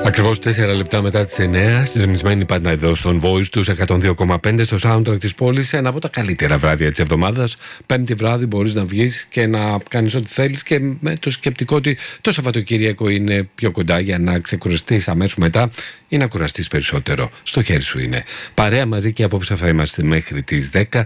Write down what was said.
Ακριβώς 4 λεπτά μετά τις 9, συντονισμένοι πάντα εδώ στον Voice τους 102,5 στο soundtrack της πόλης. Ένα από τα καλύτερα βράδια της εβδομάδας. Πέμπτη βράδυ μπορείς να βγεις και να κάνεις ό,τι θέλεις και με το σκεπτικό ότι το Σαββατοκύριακο είναι πιο κοντά για να ξεκουραστείς αμέσως μετά ή να κουραστείς περισσότερο. Στο χέρι σου είναι. Παρέα μαζί και απόψε θα είμαστε μέχρι τις 10